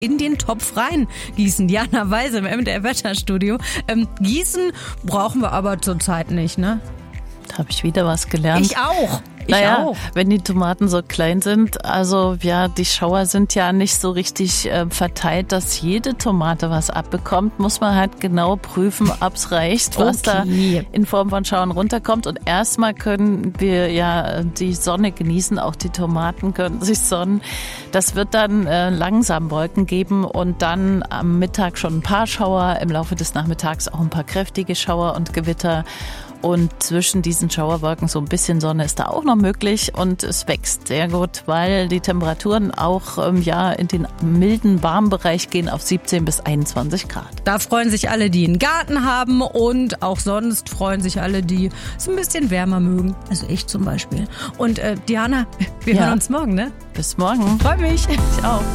in den Topf rein gießen. Diana Weise im MDR-Wetterstudio. Gießen brauchen wir aber zurzeit nicht, ne? Da habe ich wieder was gelernt. Ich auch. Wenn die Tomaten so klein sind, also ja, die Schauer sind ja nicht so richtig verteilt, dass jede Tomate was abbekommt, muss man halt genau prüfen, ob es reicht, was da in Form von Schauern runterkommt. Und erstmal können wir ja die Sonne genießen, auch die Tomaten können sich sonnen. Das wird dann langsam Wolken geben und dann am Mittag schon ein paar Schauer, im Laufe des Nachmittags auch ein paar kräftige Schauer und Gewitter. Und zwischen diesen Schauerwolken so ein bisschen Sonne ist da auch noch möglich und es wächst sehr gut, weil die Temperaturen auch in den milden, warmen Bereich gehen auf 17 bis 21 Grad. Da freuen sich alle, die einen Garten haben und auch sonst freuen sich alle, die es ein bisschen wärmer mögen. Also ich zum Beispiel. Und Diana, wir hören uns morgen, ne? Bis morgen. Freue mich. Ich auch.